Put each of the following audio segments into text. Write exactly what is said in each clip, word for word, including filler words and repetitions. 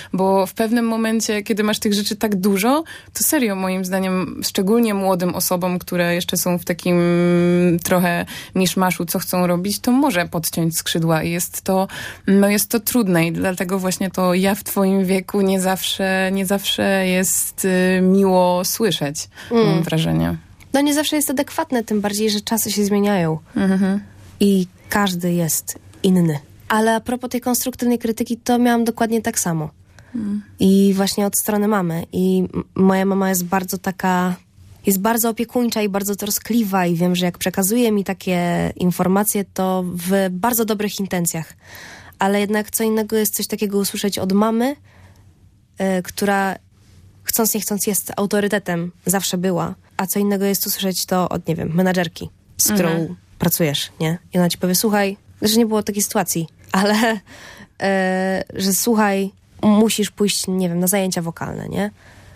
bo w pewnym momencie, kiedy masz tych rzeczy tak dużo, to serio moim zdaniem, szczególnie młodym osobom, które jeszcze są w takim trochę miszmaszu, co chcą robić, to może podciąć skrzydła i jest to, no jest to trudne i dlatego właśnie to ja w twoim wieku nie zawsze, nie zawsze jest y, miło słyszeć, mm. mam wrażenie. No nie zawsze jest adekwatne, tym bardziej, że czasy się zmieniają. Mm-hmm. I każdy jest inny. Ale a propos tej konstruktywnej krytyki, to miałam dokładnie tak samo. Mm. I właśnie od strony mamy. I m- moja mama jest bardzo taka... Jest bardzo opiekuńcza i bardzo troskliwa i wiem, że jak przekazuje mi takie informacje, to w bardzo dobrych intencjach. Ale jednak co innego jest coś takiego usłyszeć od mamy, yy, która chcąc nie chcąc jest autorytetem, zawsze była. A co innego jest usłyszeć to od, nie wiem, menadżerki, z którą mhm. pracujesz, nie? I ona ci powie, słuchaj, że nie było takiej sytuacji, ale e, że słuchaj, musisz pójść, nie wiem, na zajęcia wokalne, nie?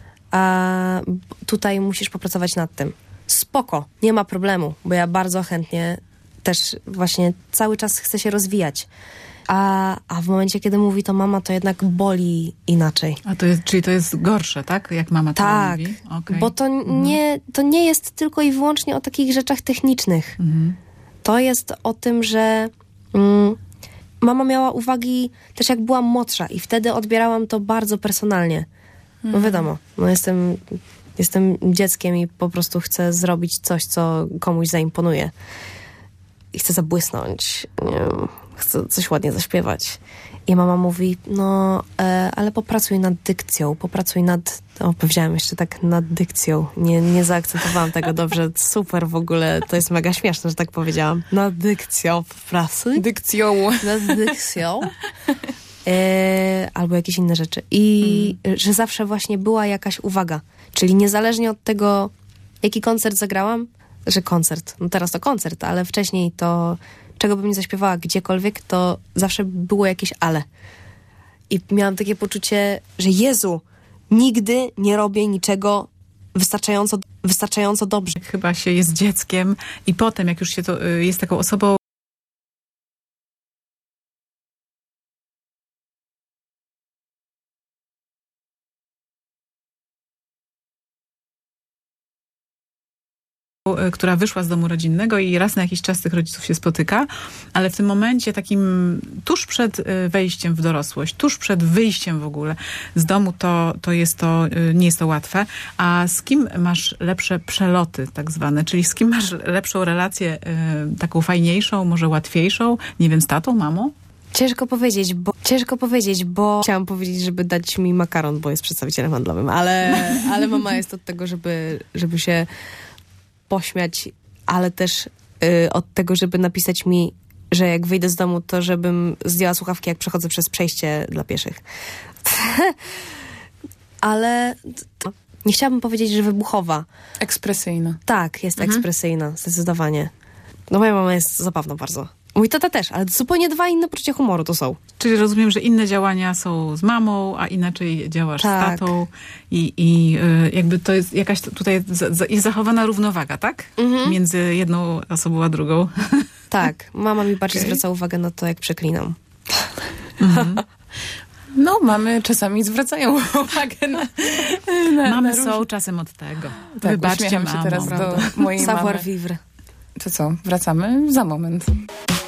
A tutaj musisz popracować nad tym. Spoko, nie ma problemu, bo ja bardzo chętnie też właśnie cały czas chcę się rozwijać. A, a w momencie, kiedy mówi to mama, to jednak boli inaczej. A to jest, czyli to jest gorsze, tak? Jak mama to tak, mówi? Okay. Bo to, mhm. nie, to nie jest tylko i wyłącznie o takich rzeczach technicznych. Mhm. To jest o tym, że mm, mama miała uwagi też jak byłam młodsza i wtedy odbierałam to bardzo personalnie. Mhm. No wiadomo, no jestem, jestem dzieckiem i po prostu chcę zrobić coś, co komuś zaimponuje. I chcę zabłysnąć, nie wiem, chcę coś ładnie zaśpiewać. I mama mówi, no, e, ale popracuj nad dykcją, popracuj nad... O, powiedziałam jeszcze tak, nad dykcją. Nie, nie zaakcentowałam tego dobrze. Super w ogóle, to jest mega śmieszne, że tak powiedziałam. Nad dykcją popracuj. Dykcją. Nad dykcją. E, albo jakieś inne rzeczy. I mm. że zawsze właśnie była jakaś uwaga. Czyli niezależnie od tego, jaki koncert zagrałam, że koncert, no teraz to koncert, ale wcześniej to, czego bym nie zaśpiewała gdziekolwiek, to zawsze było jakieś ale. I miałam takie poczucie, że Jezu, nigdy nie robię niczego wystarczająco, wystarczająco dobrze. Chyba się jest dzieckiem i potem, jak już się to jest taką osobą, która wyszła z domu rodzinnego i raz na jakiś czas tych rodziców się spotyka, ale w tym momencie takim tuż przed wejściem w dorosłość, tuż przed wyjściem w ogóle z domu, to, to jest to, nie jest to łatwe. A z kim masz lepsze przeloty tak zwane? Czyli z kim masz lepszą relację, taką fajniejszą, może łatwiejszą? Nie wiem, z tatą, mamą? Ciężko powiedzieć, bo ciężko powiedzieć, bo chciałam powiedzieć, żeby dać mi makaron, bo jest przedstawicielem handlowym, ale, ale mama jest od tego, żeby, żeby się pośmiać, ale też y, od tego, żeby napisać mi, że jak wyjdę z domu, to żebym zdjęła słuchawki, jak przechodzę przez przejście dla pieszych. Ale to, nie chciałabym powiedzieć, że wybuchowa. Ekspresyjna. Tak, jest mhm. ekspresyjna, zdecydowanie. No moja mama jest zabawna bardzo. Mój tata też, ale zupełnie dwa inne poczucia humoru to są. Czyli rozumiem, że inne działania są z mamą, a inaczej działasz tak. z tatą i, i y, jakby to jest jakaś tutaj z, z, jest zachowana równowaga, tak? Mhm. Między jedną osobą a drugą. Tak, mama mi bardziej okay. zwraca uwagę na to, jak przeklinam. Mhm. No, mamy czasami zwracają uwagę na, na Mamy na są róż... czasem od tego. Tak, wybaczcie się teraz prawda? do mojej Savoir mamy. vivre. To co, wracamy za moment.